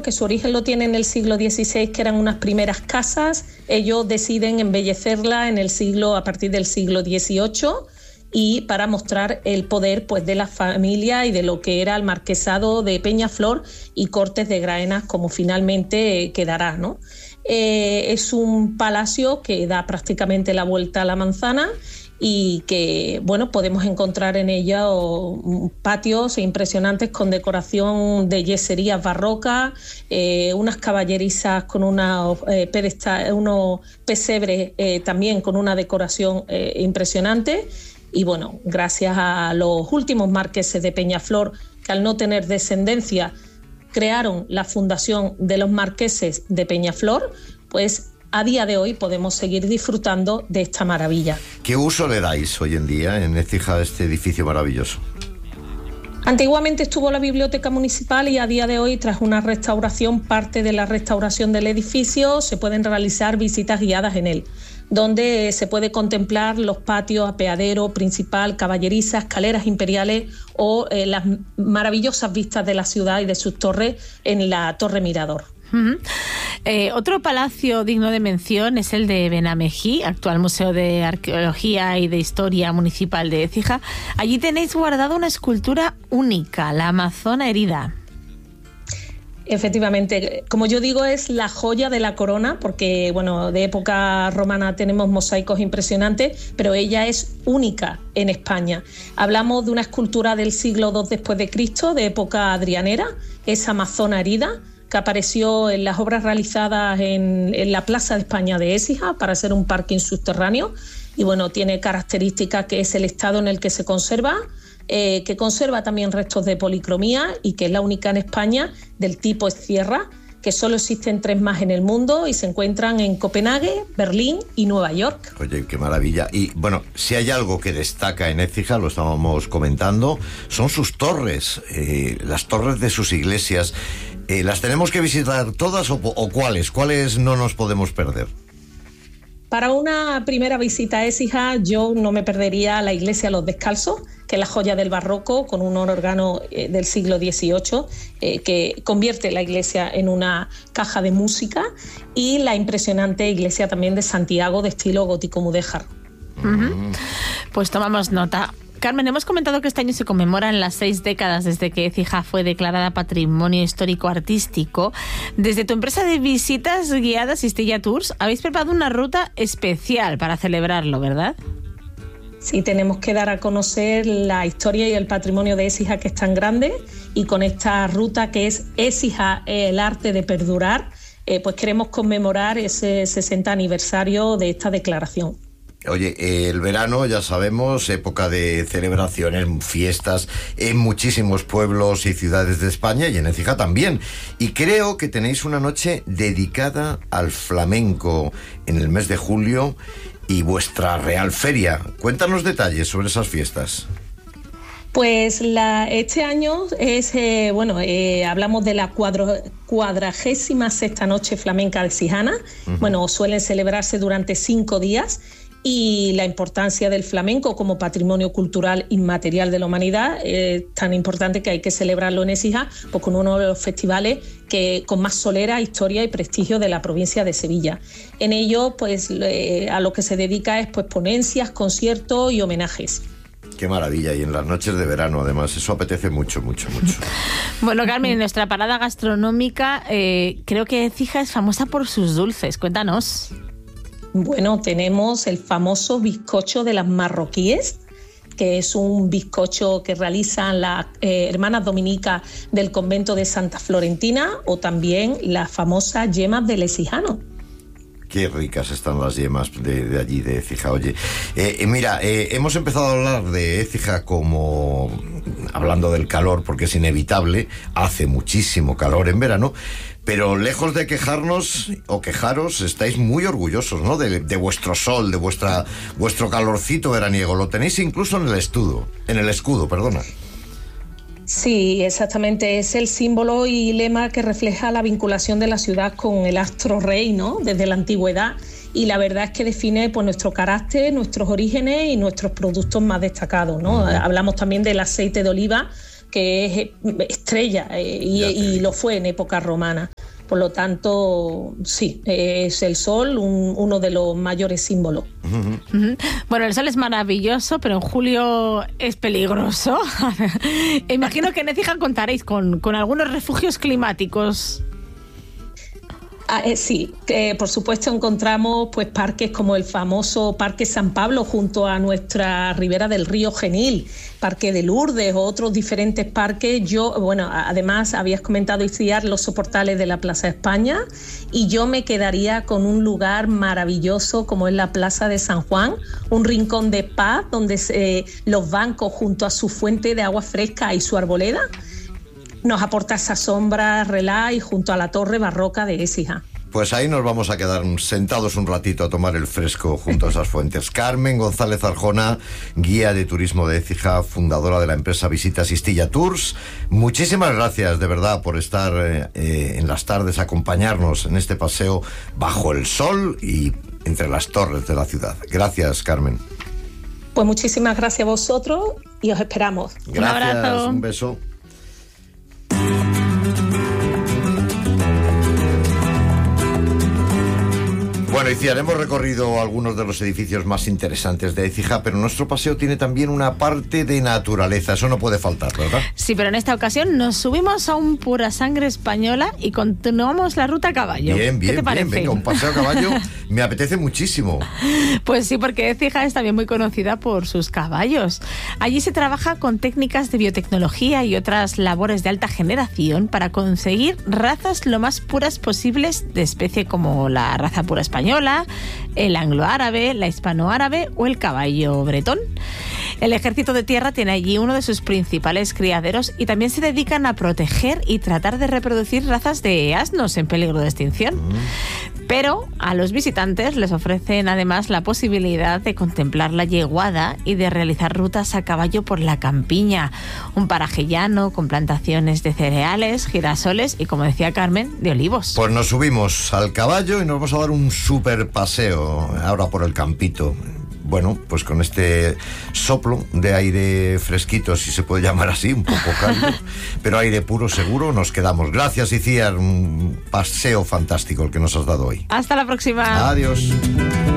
que su origen lo tiene en el siglo XVI, que eran unas primeras casas. Ellos deciden embellecerla a partir del siglo XVIII, y para mostrar el poder pues de la familia y de lo que era el marquesado de Peñaflor y Cortes de Graenas, como finalmente quedará, ¿no? Es un palacio que da prácticamente la vuelta a la manzana y que, bueno, podemos encontrar en ella patios impresionantes con decoración de yeserías barrocas, unas caballerizas con unos pesebres también con una decoración impresionante. Y bueno, gracias a los últimos marqueses de Peñaflor, que al no tener descendencia crearon la fundación de los marqueses de Peñaflor, pues a día de hoy podemos seguir disfrutando de esta maravilla. ¿Qué uso le dais hoy en día en Écija a este edificio maravilloso? Antiguamente estuvo la biblioteca municipal y a día de hoy, tras una restauración, parte de la restauración del edificio, se pueden realizar visitas guiadas en él, donde se puede contemplar los patios, apeadero principal, caballeriza, escaleras imperiales o las maravillosas vistas de la ciudad y de sus torres en la Torre Mirador. Otro palacio digno de mención es el de Benamejí, actual Museo de Arqueología y de Historia Municipal de Écija. Allí tenéis guardada una escultura única, la Amazona herida. Efectivamente, como yo digo, es la joya de la corona, porque bueno, de época romana tenemos mosaicos impresionantes, pero ella es única en España. Hablamos de una escultura del siglo II después de Cristo, de época adrianera, es Amazona herida, que apareció en las obras realizadas en la Plaza de España de Écija para ser un parking subterráneo, y bueno, tiene características que es el estado en el que se conserva, que conserva también restos de policromía y que es la única en España del tipo Sierra, que solo existen 3 más en el mundo y se encuentran en Copenhague, Berlín y Nueva York. Oye, qué maravilla. Y bueno, si hay algo que destaca en Écija, lo estábamos comentando, son sus torres, las torres de sus iglesias. ¿Las tenemos que visitar todas o cuáles? ¿Cuáles no nos podemos perder? Para una primera visita a Écija, yo no me perdería la iglesia Los Descalzos, que es la joya del barroco, con un órgano del siglo XVIII, que convierte la iglesia en una caja de música, y la impresionante iglesia también de Santiago, de estilo gótico mudéjar. Pues tomamos nota. Carmen, hemos comentado que este año se conmemoran las 6 décadas desde que Écija fue declarada Patrimonio Histórico Artístico. Desde tu empresa de visitas guiadas Cistella Tours, habéis preparado una ruta especial para celebrarlo, ¿verdad? Sí, tenemos que dar a conocer la historia y el patrimonio de Écija, que es tan grande, y con esta ruta que es Écija, el arte de perdurar, pues queremos conmemorar ese 60 aniversario de esta declaración. Oye, el verano, ya sabemos, época de celebraciones, fiestas en muchísimos pueblos y ciudades de España, y en Écija también. Y creo que tenéis una noche dedicada al flamenco en el mes de julio y vuestra Real Feria. Cuéntanos detalles sobre esas fiestas. Pues este año es, hablamos de la 46ª Noche Flamenca de Sijana. Bueno, suelen celebrarse durante 5 días. Y la importancia del flamenco como patrimonio cultural inmaterial de la humanidad es tan importante que hay que celebrarlo en Écija, pues con uno de los festivales con más solera, historia y prestigio de la provincia de Sevilla. En ello, pues a lo que se dedica es pues ponencias, conciertos y homenajes. Qué maravilla, y en las noches de verano además, eso apetece mucho, mucho, mucho. Bueno, Carmen, en nuestra parada gastronómica, creo que Écija es famosa por sus dulces, cuéntanos. Bueno, tenemos el famoso bizcocho de las marroquíes, que es un bizcocho que realizan las hermanas dominicas del convento de Santa Florentina, o también las famosas yemas del Écijano. Qué ricas están las yemas de allí, de Écija. Oye, mira, hemos empezado a hablar de Écija como hablando del calor, porque es inevitable, hace muchísimo calor en verano, pero lejos de quejarnos o quejaros, estáis muy orgullosos, ¿no? De vuestro sol, de vuestro calorcito veraniego. Lo tenéis incluso en el escudo. Sí, exactamente. Es el símbolo y lema que refleja la vinculación de la ciudad con el astro rey, ¿no? Desde la antigüedad. Y la verdad es que define pues nuestro carácter, nuestros orígenes y nuestros productos más destacados, ¿no? Hablamos también del aceite de oliva, que es estrella y lo fue en época romana. Por lo tanto, sí, es el sol uno de los mayores símbolos. Bueno, el sol es maravilloso, pero en julio es peligroso. Imagino que en Écija contaréis con algunos refugios climáticos. Sí, por supuesto encontramos pues parques como el famoso Parque San Pablo junto a nuestra ribera del río Genil, Parque de Lourdes o otros diferentes parques. Además habías comentado, Iciar, los soportales de la Plaza España, y yo me quedaría con un lugar maravilloso como es la Plaza de San Juan, un rincón de paz donde los bancos junto a su fuente de agua fresca y su arboleda nos aporta esa sombra, relaj, y junto a la torre barroca de Écija. Pues ahí nos vamos a quedar sentados un ratito a tomar el fresco junto a esas fuentes. Carmen González Arjona, guía de turismo de Écija, fundadora de la empresa Visitas Istilla Tours. Muchísimas gracias, de verdad, por estar en las tardes, acompañarnos en este paseo bajo el sol y entre las torres de la ciudad. Gracias, Carmen. Pues muchísimas gracias a vosotros y os esperamos. Gracias, un abrazo. Un beso. Bueno, Iciar, hemos recorrido algunos de los edificios más interesantes de Écija, pero nuestro paseo tiene también una parte de naturaleza. Eso no puede faltar, ¿verdad? Sí, pero en esta ocasión nos subimos a un Pura Sangre Española y continuamos la ruta a caballo. Bien, ¿Qué te parece? Venga, un paseo a caballo me apetece muchísimo. Pues sí, porque Écija es también muy conocida por sus caballos. Allí se trabaja con técnicas de biotecnología y otras labores de alta generación para conseguir razas lo más puras posibles de especie, como la raza pura española, el anglo-árabe, la hispano-árabe o el caballo bretón. El Ejército de Tierra tiene allí uno de sus principales criaderos y también se dedican a proteger y tratar de reproducir razas de asnos en peligro de extinción. Pero a los visitantes les ofrecen además la posibilidad de contemplar la yeguada y de realizar rutas a caballo por la campiña, un paraje llano con plantaciones de cereales, girasoles y, como decía Carmen, de olivos. Pues nos subimos al caballo y nos vamos a dar un súper paseo ahora por el campito. Bueno, pues con este soplo de aire fresquito, si se puede llamar así, un poco cálido, pero aire puro seguro, nos quedamos. Gracias, Iciar, un paseo fantástico el que nos has dado hoy. Hasta la próxima. Adiós.